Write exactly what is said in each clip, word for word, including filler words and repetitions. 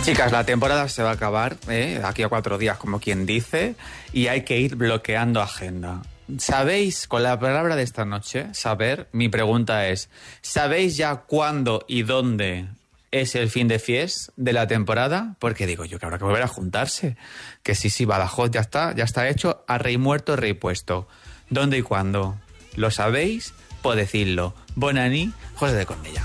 Chicas, la temporada se va a acabar, ¿eh? Aquí a cuatro días, como quien dice, y hay que ir bloqueando agenda. ¿Sabéis, con la palabra de esta noche, saber, mi pregunta es, ¿sabéis ya cuándo y dónde es el fin de fiesta de la temporada? Porque digo yo que habrá que volver a juntarse. Que sí, sí, Badajoz ya está, ya está hecho, a rey muerto, rey puesto. ¿Dónde y cuándo? ¿Lo sabéis? Pues decidlo. Bonani, José de Cornellà.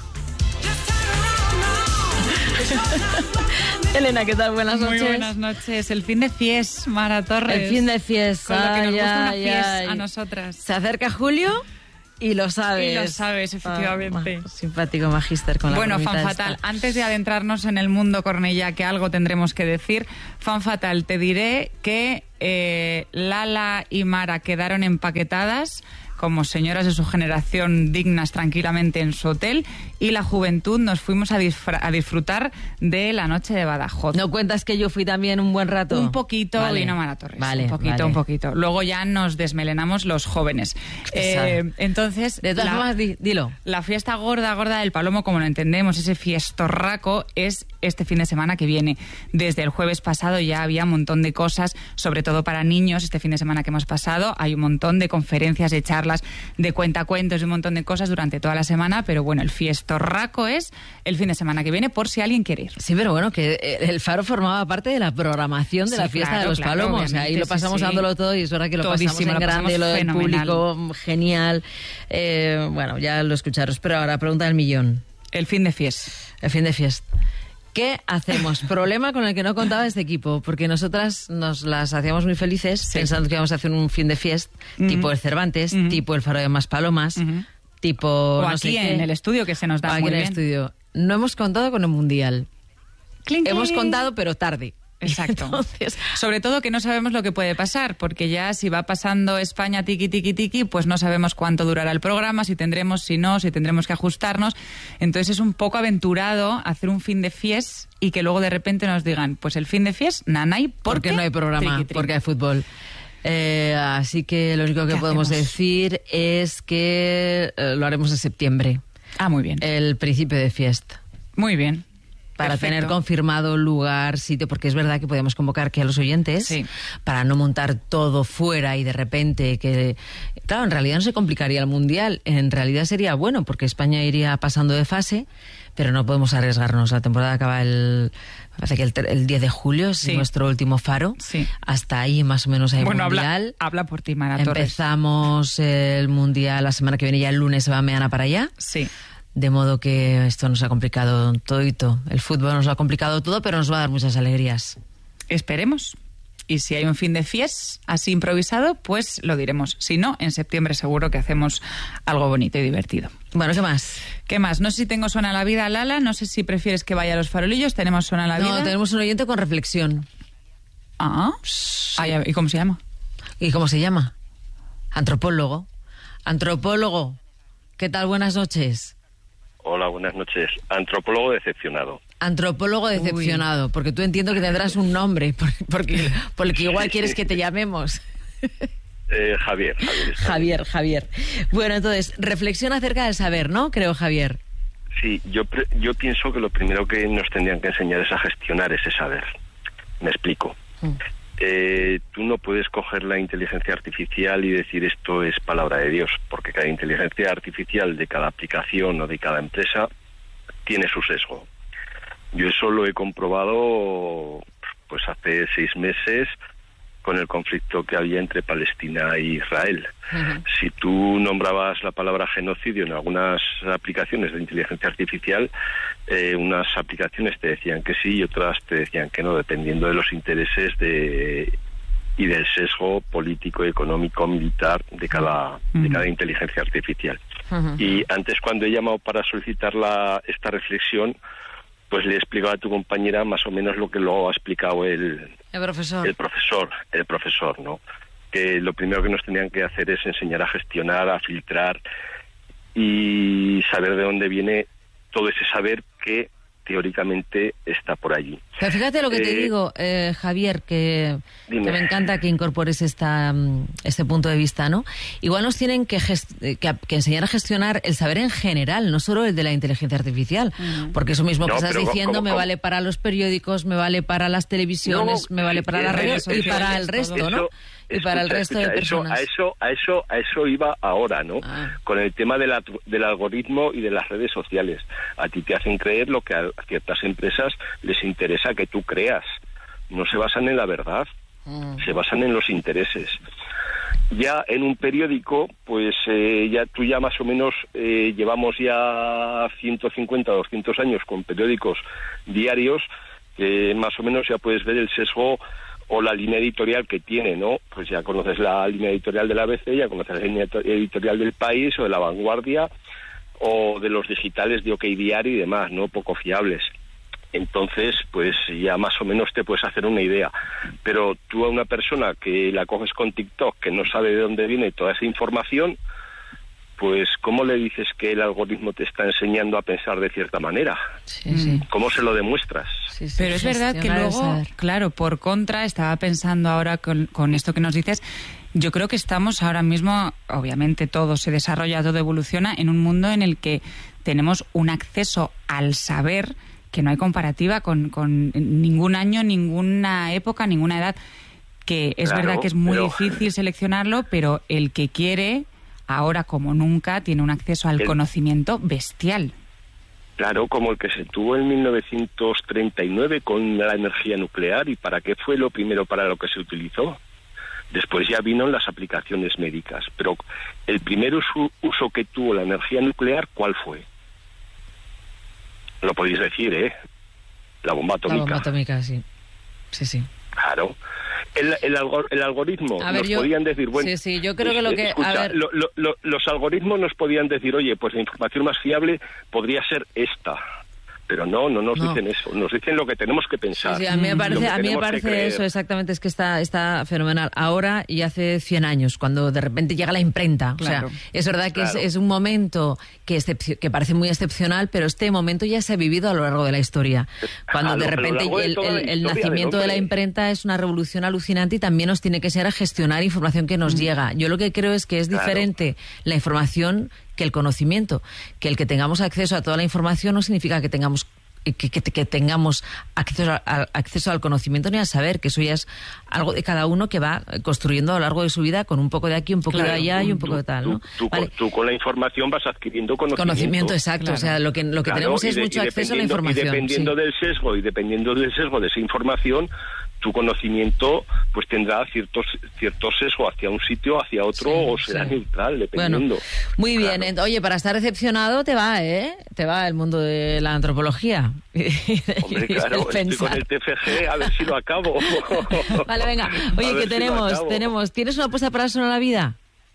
Elena, ¿qué tal? Buenas noches. Muy buenas noches. El fin de fies, Mara Torres. El fin de fies. Con lo que nos ay, gusta una ay, fies ay. a nosotras. Se acerca julio y lo sabes. Y lo sabes, efectivamente. Ah, simpático magíster con la Bueno, bromita fan esta. fatal. Antes de adentrarnos en el mundo Cornellà, que algo tendremos que decir, fan fatal, te diré que eh, Lala y Mara quedaron empaquetadas como señoras de su generación dignas tranquilamente en su hotel, y la juventud nos fuimos a, disfra- a disfrutar de la noche de Badajoz. ¿No cuentas que yo fui también un buen rato? Un poquito, vale. vino Mara Torres. Vale, un poquito, vale. un poquito. Luego ya nos desmelenamos los jóvenes. Eh, entonces, de todas la, formas, di, dilo. La fiesta gorda, gorda del Palomo, como lo entendemos, ese fiestorraco, es este fin de semana que viene. Desde el jueves pasado ya había un montón de cosas, sobre todo para niños. Este fin de semana que hemos pasado hay un montón de conferencias, de charlas, de cuentacuentos, de un montón de cosas durante toda la semana, pero bueno, el fiestorraco es el fin de semana que viene, por si alguien quiere ir. Sí, pero bueno, que el Faro formaba parte de la programación de Sí, la fiesta claro, de los claro, Palomos. O sea, ahí lo pasamos sí, sí. dándolo todo y es verdad que lo Todísimo, pasamos en lo grande, pasamos lo del fenomenal. público, genial. Eh, bueno, ya lo escucharos. Pero ahora, pregunta del millón. El fin de fiesta. El fin de fiesta. ¿Qué hacemos? Problema con el que no contaba este equipo, porque nosotras nos las hacíamos muy felices Sí. pensando que íbamos a hacer un fin de fiesta Ujú. tipo el Cervantes, Ujú. tipo el Faro de Maspalomas, Ujú. tipo... O no aquí sé en qué. el estudio, que se nos da O aquí muy en el bien. estudio. No hemos contado con el Mundial. Clink, Hemos clink. contado, pero tarde. Exacto. Entonces, Sobre todo que no sabemos lo que puede pasar, porque ya si va pasando España tiki tiki tiki, pues no sabemos cuánto durará el programa, si tendremos, si no, si tendremos que ajustarnos. Entonces es un poco aventurado hacer un fin de fies y que luego de repente nos digan, pues el fin de fies, nanay, porque no hay programa, triqui, triqui. porque hay fútbol. Eh, así que lo único que ¿Qué podemos hacemos? decir es que eh, lo haremos en septiembre, Ah, muy bien. el principio de fiesta. Muy bien. Para Perfecto. tener confirmado lugar, sitio, porque es verdad que podemos convocar aquí a los oyentes Sí. para no montar todo fuera y de repente que... Claro, en realidad no se complicaría el Mundial, en realidad sería bueno porque España iría pasando de fase, pero no podemos arriesgarnos. La temporada acaba el... Me parece que el, ter- el diez de julio es Sí. nuestro último faro. Sí. Hasta ahí más o menos hay Bueno, Mundial. habla, habla por ti, Mara Torres. Empezamos el Mundial la semana que viene, ya el lunes se va mañana para allá. Sí. De modo que esto nos ha complicado todito. El fútbol nos lo ha complicado todo, pero nos va a dar muchas alegrías. Esperemos. Y si hay un fin de fies así improvisado, pues lo diremos. Si no, en septiembre seguro que hacemos algo bonito y divertido. Bueno, ¿qué más? ¿Qué más? No sé si tengo Suena la Vida, Lala. No sé si prefieres que vaya a los farolillos. Tenemos Suena la Vida. No, tenemos un oyente con reflexión. Ah. Ay, ¿y cómo se llama? ¿Y cómo se llama? Antropólogo. Antropólogo. ¿Qué tal? Buenas noches. Hola, buenas noches. Antropólogo decepcionado. Antropólogo decepcionado, porque tú entiendo que tendrás un nombre, por- porque, por el que igual quieres que te llamemos. Eh, Javier. Javier, está Javier, Javier. Bueno, entonces, reflexión acerca del saber, ¿no? Creo, Javier. bien. Sí, yo, pre- yo pienso que lo primero que nos tendrían que enseñar es a gestionar ese saber. Me explico. Mm. Eh, tú no puedes coger la inteligencia artificial y decir esto es palabra de Dios, porque cada inteligencia artificial de cada aplicación o de cada empresa tiene su sesgo. Yo eso lo he comprobado pues hace seis meses con el conflicto que había entre Palestina e Israel. Ujú. Si tú nombrabas la palabra genocidio en algunas aplicaciones de inteligencia artificial, eh, unas aplicaciones te decían que sí y otras te decían que no, dependiendo de los intereses de y del sesgo político, económico, militar de cada, de cada inteligencia artificial. Ujú. Y antes, cuando he llamado para solicitar la, esta reflexión, pues le he explicado a tu compañera más o menos lo que luego ha explicado el, El profesor. el profesor, el profesor, ¿no? Que lo primero que nos tenían que hacer es enseñar a gestionar, a filtrar y saber de dónde viene todo ese saber que teóricamente está por allí. Pero fíjate lo que te Eh, digo, eh, Javier, que, dime. que me encanta que incorpores esta, mm, este punto de vista, ¿no? Igual nos tienen que, gest- que, que enseñar a gestionar el saber en general, no solo el de la inteligencia artificial, Mm. porque eso mismo No, que estás pero diciendo ¿cómo- me cómo? vale para los periódicos, me vale para las televisiones, No, me vale para sí, las eso- redes y eso- para el eso- resto, ¿no? Y para el escucha, resto de escucha, eso- personas. a eso, a eso, a eso iba ahora, ¿no? Ah. Con el tema del, at- del algoritmo y de las redes sociales. A ti te hacen creer lo que a ciertas empresas les interesa que tú creas. No se basan en la verdad, Mm. se basan en los intereses. Ya en un periódico, pues eh, ya tú ya más o menos eh, llevamos ya ciento cincuenta, doscientos años con periódicos diarios, que más o menos ya puedes ver el sesgo o la línea editorial que tiene, ¿no? Pues ya conoces la línea editorial del A B C, ya conoces la línea editorial del País o de La Vanguardia o de los digitales de OK Diario y demás, ¿no? Poco fiables. Entonces, pues ya más o menos te puedes hacer una idea. Pero tú a una persona que la coges con TikTok, que no sabe de dónde viene toda esa información, pues ¿cómo le dices que el algoritmo te está enseñando a pensar de cierta manera? Sí, sí. ¿Cómo se lo demuestras? Sí, sí, Pero es verdad que gestionar el luego, saber. claro, por contra, estaba pensando ahora con, con esto que nos dices, yo creo que estamos ahora mismo, obviamente todo se desarrolla, todo evoluciona, en un mundo en el que tenemos un acceso al saber que no hay comparativa con, con ningún año, ninguna época, ninguna edad, que es Claro, verdad que es muy pero- difícil seleccionarlo, pero el que quiere, ahora como nunca, tiene un acceso al El- conocimiento bestial. Claro, como el que se tuvo en mil novecientos treinta y nueve con la energía nuclear. ¿Y para qué fue lo primero para lo que se utilizó? Después ya vino las aplicaciones médicas. Pero el primer uso, uso que tuvo la energía nuclear, ¿cuál fue? Lo podéis decir, ¿eh? La bomba atómica. La bomba atómica, sí. Sí, sí. Claro. El, el, algor- el algoritmo A ver, nos yo- podían decir, bueno, sí, sí, yo creo que lo que- a escucha, ver. lo- lo- lo- los algoritmos nos podían decir, oye, pues la información más fiable podría ser esta. Pero no, no nos No. dicen eso, nos dicen lo que tenemos que pensar. Sí, sí, a mí me lo parece, que a mí me tenemos que parece creer. eso exactamente, es que está, está fenomenal. Ahora y hace cien años, cuando de repente llega la imprenta. Claro. O sea, es verdad que Claro. es, es un momento que, excepci- que parece muy excepcional, pero este momento ya se ha vivido a lo largo de la historia. Cuando A de lo- a lo repente largo de el, toda el- la el historia del nacimiento de la hombre. imprenta es una revolución alucinante y también nos tiene que enseñar a gestionar información que nos llega. Yo lo que creo es que es Claro. diferente la información que el conocimiento. Que el que tengamos acceso a toda la información no significa que tengamos que, que, que tengamos acceso, a- a- acceso al conocimiento ni al saber, que eso ya es algo de cada uno que va construyendo a lo largo de su vida con un poco de aquí, un poco Claro, de allá y tú- un poco tú- de tal, tú- ¿no? Tú, Vale. con, tú con la información vas adquiriendo conocimiento. Conocimiento, exacto. Claro. O sea, lo que, lo que Claro, tenemos y es de- mucho y acceso a la dependiendo- información. Y dependiendo sí. del sesgo, y dependiendo del sesgo de esa información, tu conocimiento pues tendrá ciertos cierto sesgo hacia un sitio, hacia otro, Sí, o será sí. neutral, Bueno, dependiendo. muy bien. Claro. ent- Oye, para estar decepcionado te va, ¿eh? Te va el mundo de la antropología. Hombre, Y claro, el estoy con pensar. el T F G, a ver si lo acabo. Vale, venga. A Oye, ver ¿qué si lo tenemos? acabo. Tenemos. ¿Tienes una apuesta para eso en la vida?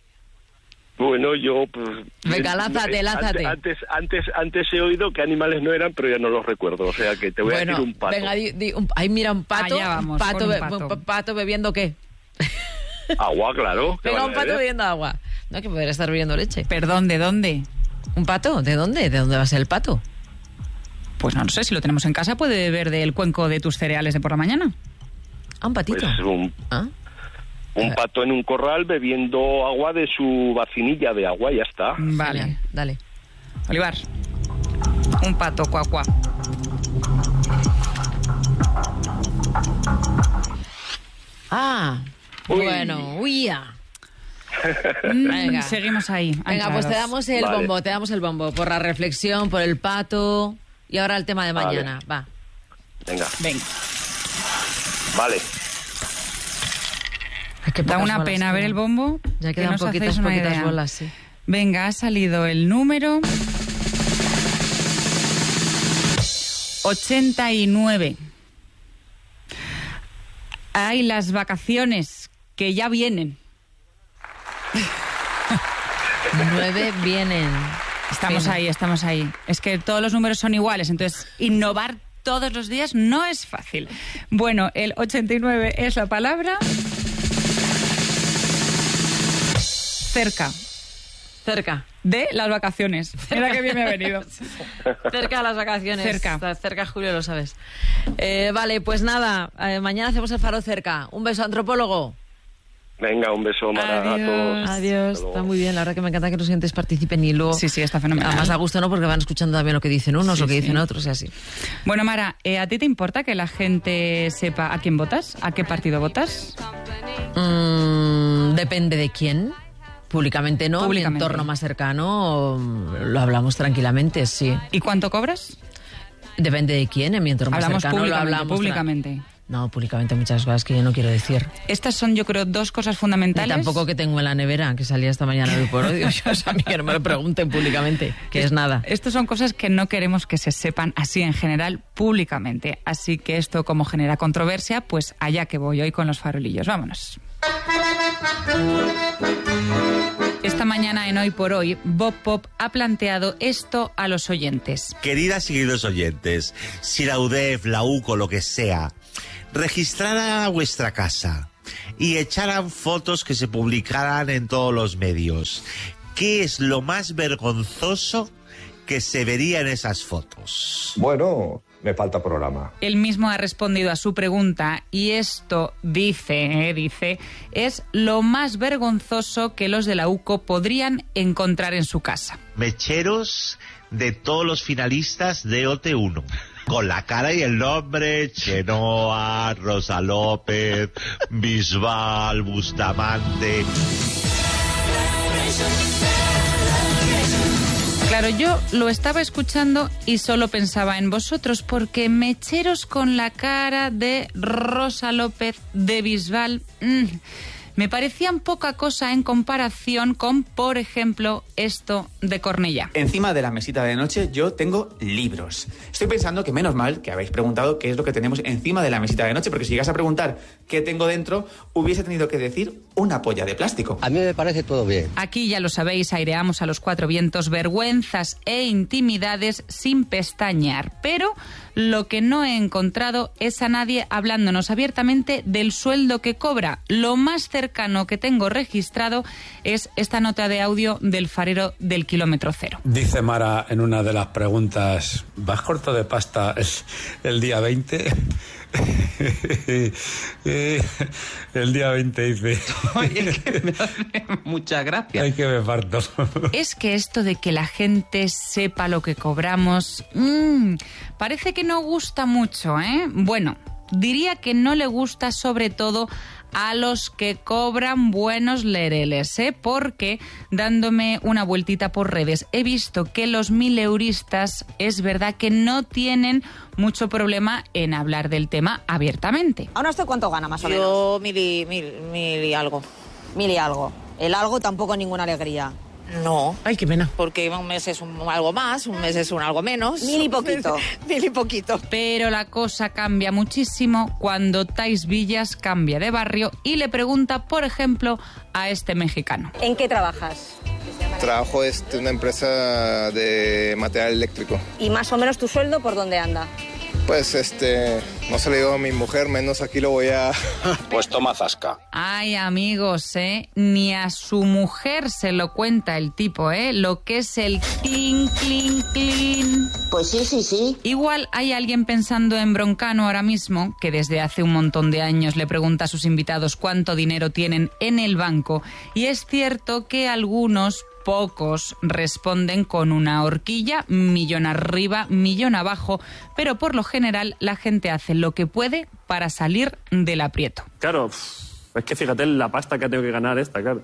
Bueno, yo pues... Venga, eh, lázate, eh, lázate. Antes, antes, antes he oído que animales no eran, pero ya no los recuerdo. O sea, que te voy a Bueno, decir un pato. venga, di- di un- ahí mira un pato. Allá vamos, pato, con un be- pato. un pato bebiendo qué? Agua, claro. ¿qué Venga, van un a pato beber? bebiendo agua. No, que podría estar bebiendo leche. Perdón, ¿de dónde? ¿Un pato? ¿De dónde? ¿De dónde va a ser el pato? Pues no, no sé, si lo tenemos en casa, puede beber del cuenco de tus cereales de por la mañana. Ah, un patito. Pues un, Ah, un pato en un corral bebiendo agua de su vacinilla de agua, ya está. Vale. genial. Dale. Olivar, un pato cuacuá. Ah, Uy. bueno, uy, ya. Mm, Venga. Seguimos ahí. Venga, pues te anclados. damos el Vale. bombo, te damos el bombo por la reflexión, por el pato y ahora el tema de Vale. mañana. Va. Venga, Venga. vale. Ay, qué Da pocas una bolas pena ver quedan. el bombo. Ya que quedan no os poquitas, hacéis una poquitas idea. bolas, sí. Venga, ha salido el número ochenta y nueve. Hay las vacaciones que ya vienen. Nueve vienen. Estamos Fino. ahí, estamos ahí. Es que todos los números son iguales, entonces innovar todos los días no es fácil. Bueno, el ochenta y nueve es la palabra cerca. Cerca. De las vacaciones. Mira qué bien me ha venido. Cerca de las vacaciones. Cerca. Cerca, Julio, lo sabes. Eh, vale, pues nada, eh, mañana hacemos el Faro cerca. Un beso, antropólogo. Venga, un beso, Mara, a todos. Adiós, está muy bien. La verdad que me encanta que los oyentes participen y luego... Sí, sí, está fenomenal. Además a gusto, ¿no? Porque van escuchando también lo que dicen unos, Sí, lo que dicen sí. otros y así. Bueno, Mara, ¿eh, ¿a ti te importa que la gente sepa a quién votas? ¿A qué partido votas? Mm, depende de quién. Públicamente no, Públicamente. mi entorno más cercano lo hablamos tranquilamente, sí. ¿Y cuánto cobras? Depende de quién, en mi entorno Hablamos más cercano lo públicamente, hablamos. tra- públicamente. No, públicamente muchas cosas que yo no quiero decir. Estas son, yo creo, dos cosas Ni fundamentales. tampoco que tengo en la nevera, que salía esta mañana hoy por hoy. O sea, a mí que no me lo pregunten públicamente, que es nada. Estas son cosas que no queremos que se sepan así en general públicamente. Así que esto, como genera controversia, pues allá que voy hoy con los farolillos. Vámonos. Esta mañana en Hoy por Hoy, Bob Pop ha planteado esto a los oyentes. Queridas y queridos oyentes, si la U D E F, la U C O, lo que sea, registrara vuestra casa y echaran fotos que se publicaran en todos los medios, ¿qué es lo más vergonzoso que se vería en esas fotos? Bueno, me falta programa. Él mismo ha respondido a su pregunta y esto, dice, eh, dice, es lo más vergonzoso que los de la U C O podrían encontrar en su casa. Mecheros de todos los finalistas de O T uno. Con la cara y el nombre: Chenoa, Rosa López, Bisbal, Bustamante. Claro, yo lo estaba escuchando y solo pensaba en vosotros, porque mecheros con la cara de Rosa López, de Bisbal, mmm, me parecían poca cosa en comparación con, por ejemplo, esto de Cornellá. Encima de la mesita de noche yo tengo libros. Estoy pensando que menos mal que habéis preguntado qué es lo que tenemos encima de la mesita de noche, porque si llegas a preguntar qué tengo dentro, hubiese tenido que decir una polla de plástico. A mí me parece todo bien. Aquí, ya lo sabéis, aireamos a los cuatro vientos vergüenzas e intimidades sin pestañear. Pero lo que no he encontrado es a nadie hablándonos abiertamente del sueldo que cobra. Lo más cercano que tengo registrado es esta nota de audio del farero del kilómetro cero. Dice Mara en una de las preguntas: ¿vas corto de pasta el, el día veinte? El día veinte dice... Oye, es que me hace mucha gracia. Hay que me parto. Es que esto de que la gente sepa lo que cobramos, mmm, parece que no gusta mucho, ¿eh? Bueno, diría que no le gusta sobre todo a los que cobran buenos lereles, ¿eh? Porque dándome una vueltita por redes he visto que los mileuristas es verdad que no tienen mucho problema en hablar del tema abiertamente. ¿Ahora usted cuánto gana más o menos? Yo mil y, mil, mil y algo. Mil y algo. El algo tampoco ninguna alegría. No. Ay, qué pena. Porque un mes es un algo más, un mes es un algo menos. Mil y poquito. Mil y poquito. Pero la cosa cambia muchísimo cuando Tais Villas cambia de barrio y le pregunta, por ejemplo, a este mexicano. ¿En qué trabajas? Trabajo en este, una empresa de material eléctrico. ¿Y más o menos tu sueldo por dónde anda? Pues este, no se lo digo a mi mujer, menos aquí lo voy a... Pues toma zasca. Ay, amigos, ¿eh? Ni a su mujer se lo cuenta el tipo, ¿eh? Lo que es el clean, clean, clean. Pues sí, sí, sí. Igual hay alguien pensando en Broncano ahora mismo, que desde hace un montón de años le pregunta a sus invitados cuánto dinero tienen en el banco. Y es cierto que algunos... pocos responden con una horquilla, millón arriba, millón abajo, pero por lo general la gente hace lo que puede para salir del aprieto. Claro, es que fíjate la pasta que tengo que ganar esta, claro.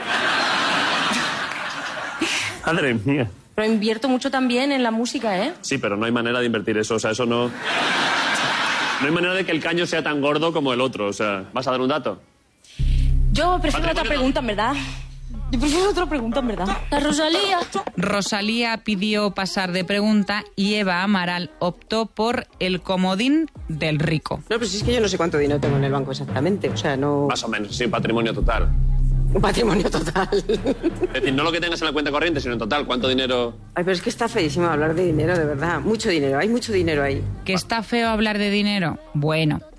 Madre mía. Pero invierto mucho también en la música, ¿eh? Sí, pero no hay manera de invertir eso, o sea, eso no... No hay manera de que el caño sea tan gordo como el otro, o sea, ¿vas a dar un dato? Yo prefiero otra pregunta, en verdad. Yo prefiero otra pregunta, en verdad. La Rosalía. Rosalía pidió pasar de pregunta y Eva Amaral optó por el comodín del rico. No, pues es que yo no sé cuánto dinero tengo en el banco exactamente, o sea, no... Más o menos, sí, patrimonio total. Un patrimonio total. Es decir, no lo que tengas en la cuenta corriente, sino en total, ¿cuánto dinero...? Ay, pero es que está feísimo hablar de dinero, de verdad. Mucho dinero, hay mucho dinero ahí. ¿Que está feo hablar de dinero? Bueno,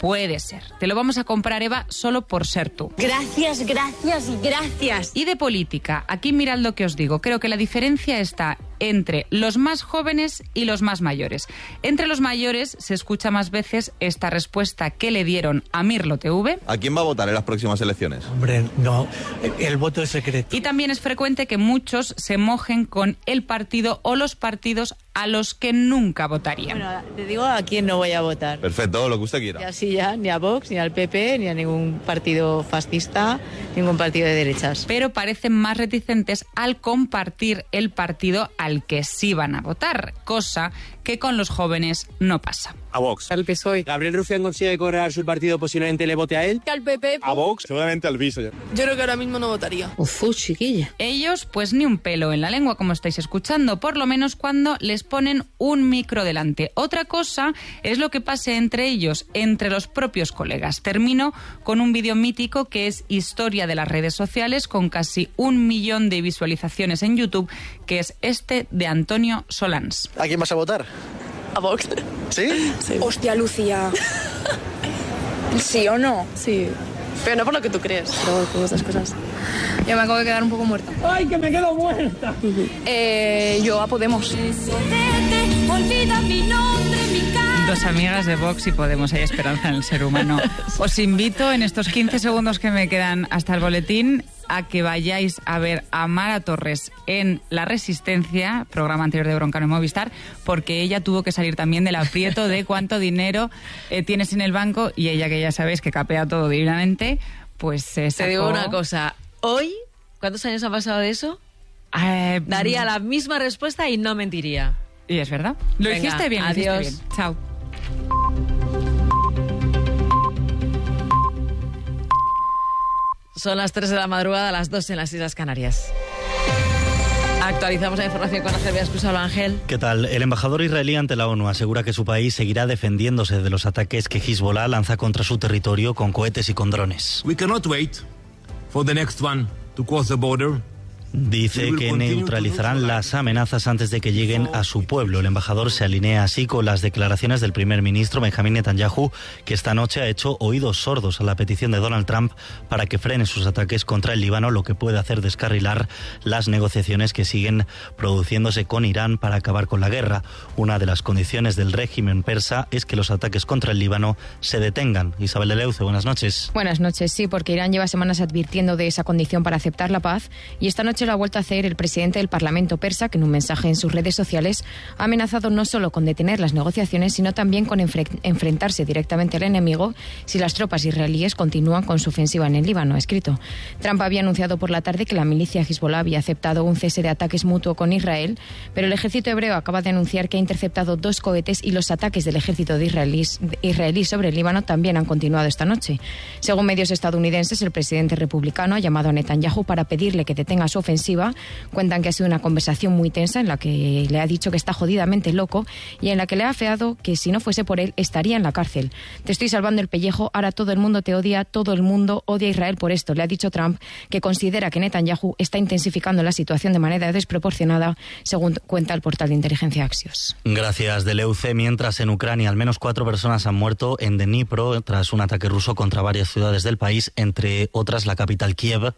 Puede ser. Te lo vamos a comprar, Eva, solo por ser tú. Gracias, gracias y gracias. Y de política, aquí mirad lo que os digo. Creo que la diferencia está entre los más jóvenes y los más mayores. Entre los mayores se escucha más veces esta respuesta que le dieron a Mirlo T V. ¿A quién va a votar en las próximas elecciones? Hombre, no, el voto es secreto. Y también es frecuente que muchos se mojen con el partido o los partidos a los que nunca votarían. Bueno, te digo a quién no voy a votar. Perfecto, lo que usted quiera. Y así ya, ni a Vox, ni al P P, ni a ningún partido fascista, ningún partido de derechas. Pero parecen más reticentes al compartir el partido al que sí van a votar, cosa que con los jóvenes no pasa. A Vox. Al P S O E. ¿Gabriel Rufián consigue correr su partido, posiblemente le vote a él? Al P P. A Vox, seguramente al B I S. Yo creo que ahora mismo no votaría. Ufú, chiquilla. Ellos, pues ni un pelo en la lengua, como estáis escuchando, por lo menos cuando les ponen un micro delante. Otra cosa es lo que pase entre ellos, entre los propios colegas. Termino con un vídeo mítico que es historia de las redes sociales, con casi un millón de visualizaciones en YouTube, que es este de Antonio Solans. ¿A quién vas a votar? A Vox. ¿Sí? Sí. Hostia, Lucía. ¿Sí o no? Sí. Pero no por lo que tú crees, pero por otras cosas. Yo me acabo de quedar un poco muerta. ¡Ay, que me quedo muerta! Eh, yo a Podemos. Dos amigas de Vox y Podemos, hay esperanza en el ser humano. Os invito en estos quince segundos que me quedan hasta el boletín a que vayáis a ver a Mara Torres en La Resistencia, programa anterior de Broncano en Movistar, porque ella tuvo que salir también del aprieto de cuánto dinero eh, tienes en el banco, y ella, que ya sabéis que capea todo divinamente, pues se sacó... Te digo una cosa, hoy, ¿cuántos años han pasado de eso? Eh, Daría la misma respuesta y no mentiría. Y es verdad. Lo Venga, hiciste bien, lo adiós. hiciste bien. Chao. Son las tres de la madrugada, las dos en las Islas Canarias. Actualizamos la información con Ángel Viascusalo. Ángel. ¿Qué tal? El embajador israelí ante la ONU asegura que su país seguirá defendiéndose de los ataques que Hezbollah lanza contra su territorio con cohetes y con drones. We cannot wait for the next one to cross the border. Dice que neutralizarán las amenazas antes de que lleguen a su pueblo. El embajador se alinea así con las declaraciones del primer ministro Benjamín Netanyahu, que esta noche ha hecho oídos sordos a la petición de Donald Trump para que frene sus ataques contra el Líbano, lo que puede hacer descarrilar las negociaciones que siguen produciéndose con Irán para acabar con la guerra. Una de las condiciones del régimen persa es que los ataques contra el Líbano se detengan. Isabel de Leuce, buenas noches. Buenas noches, sí, porque Irán lleva semanas advirtiendo de esa condición para aceptar la paz, y esta noche lo ha vuelto a hacer el presidente del Parlamento persa, que en un mensaje en sus redes sociales ha amenazado no solo con detener las negociaciones, sino también con enfre- enfrentarse directamente al enemigo si las tropas israelíes continúan con su ofensiva en el Líbano. Ha escrito. Trump había anunciado por la tarde que la milicia Hezbollah había aceptado un cese de ataques mutuo con Israel, pero el ejército hebreo acaba de anunciar que ha interceptado dos cohetes y los ataques del ejército de israelíes, israelí sobre el Líbano también han continuado esta noche. Según medios estadounidenses, el presidente republicano ha llamado a Netanyahu para pedirle que detenga su ofensiva. Cuentan que ha sido una conversación muy tensa en la que le ha dicho que está jodidamente loco y en la que le ha afeado que si no fuese por él estaría en la cárcel. Te estoy salvando el pellejo, ahora todo el mundo te odia, todo el mundo odia a Israel por esto. Le ha dicho Trump, que considera que Netanyahu está intensificando la situación de manera desproporcionada, según cuenta el portal de inteligencia Axios. Gracias, de Leuce. Mientras en Ucrania al menos cuatro personas han muerto en Dnipro tras un ataque ruso contra varias ciudades del país, entre otras la capital Kiev.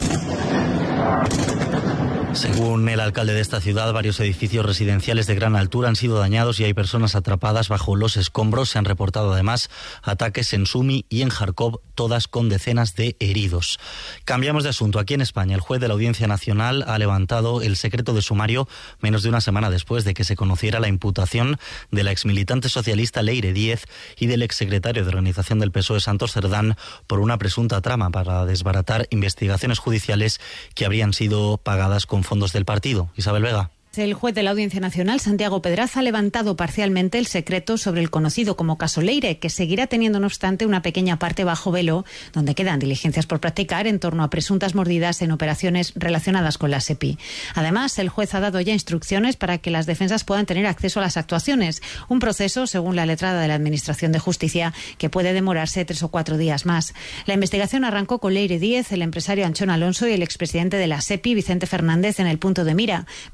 Según el alcalde de esta ciudad, varios edificios residenciales de gran altura han sido dañados y hay personas atrapadas bajo los escombros. Se han reportado además ataques en Sumi y en Kharkov, todas con decenas de heridos. Cambiamos de asunto. Aquí en España, el juez de la Audiencia Nacional ha levantado el secreto de sumario menos de una semana después de que se conociera la imputación de la exmilitante socialista Leire Díez y del exsecretario de Organización del P S O E, Santos Cerdán, por una presunta trama para desbaratar investigaciones judiciales que habrían sido pagadas con fondos del partido. Isabel Vega. El juez de la Audiencia Nacional, Santiago Pedraza, ha levantado parcialmente el secreto sobre el conocido como caso Leire, que seguirá teniendo, no obstante, una pequeña parte bajo velo, donde quedan diligencias por practicar en torno a presuntas mordidas en operaciones relacionadas con la SEPI. Además, el juez ha dado ya instrucciones para que las defensas puedan tener acceso a las actuaciones, un proceso, según la letrada de la Administración de Justicia, que puede demorarse tres o cuatro días más. La investigación arrancó con Leire Díez, el empresario Anchón Alonso y el expresidente de la SEPI, Vicente Fernández, en el punto de mira, pero desarrolló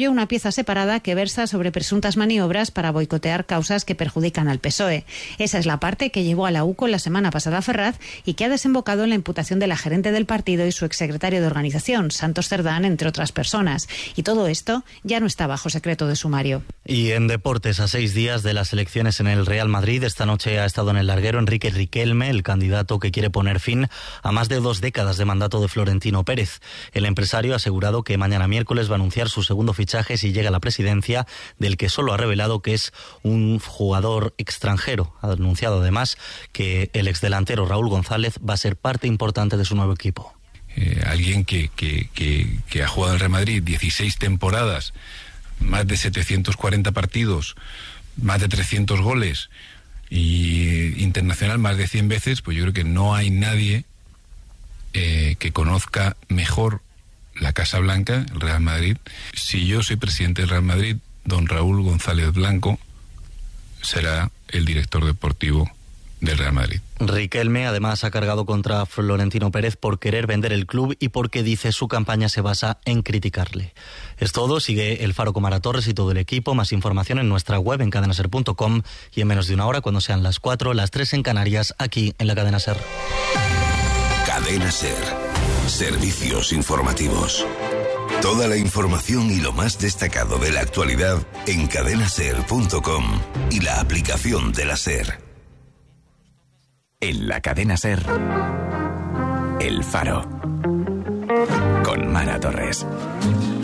desarrolló una pieza separada que versa sobre presuntas maniobras para boicotear causas que perjudican al P S O E. Esa es la parte que llevó a la U C O la semana pasada a Ferraz y que ha desembocado en la imputación de la gerente del partido y su exsecretario de organización, Santos Cerdán, entre otras personas. Y todo esto ya no está bajo secreto de sumario. Y en deportes, a seis días de las elecciones en el Real Madrid, esta noche ha estado en el larguero Enrique Riquelme, el candidato que quiere poner fin a más de dos décadas de mandato de Florentino Pérez. El empresario ha asegurado que mañana miércoles va a anunciar su segundo fichaje si llega a la presidencia, del que solo ha revelado que es un jugador extranjero. Ha anunciado además que el exdelantero Raúl González va a ser parte importante de su nuevo equipo. Eh, alguien que, que, que, que ha jugado en el Real Madrid dieciséis temporadas, más de setecientos cuarenta partidos, más de trescientos goles y internacional más de cien veces, pues yo creo que no hay nadie eh, que conozca mejor la Casa Blanca, el Real Madrid. Si yo soy presidente del Real Madrid, don Raúl González Blanco será el director deportivo del Real Madrid. Riquelme además ha cargado contra Florentino Pérez por querer vender el club y porque dice su campaña se basa en criticarle. Es todo, sigue El Faro con Mara Torres y todo el equipo. Más información en nuestra web en cadena ser punto com y en menos de una hora, cuando sean las cuatro, las tres en Canarias, aquí en la Cadena Ser. Cadena Ser. Servicios informativos. Toda la información y lo más destacado de la actualidad en cadena ser punto com y la aplicación de la Ser. En la Cadena Ser, El Faro, con Mara Torres.